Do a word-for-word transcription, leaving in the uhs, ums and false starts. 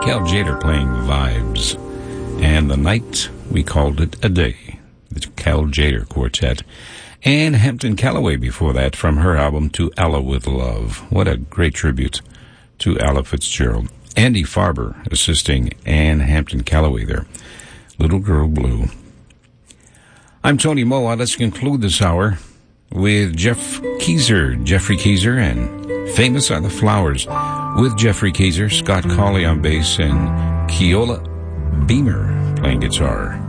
Cal Tjader playing Vibes. And the night, we called it a day. The Cal Tjader Quartet. And Hampton Callaway before that from her album To Ella With Love. What a great tribute to Ella Fitzgerald. Andy Farber assisting Ann Hampton Callaway there. Little Girl Blue. I'm Tony Moa. Let's conclude this hour with Jeff Keezer, Jeffrey Keezer, and Famous Are the Flowers with Jeffrey Keezer, Scott Colley on bass, and Keola Beamer playing guitar.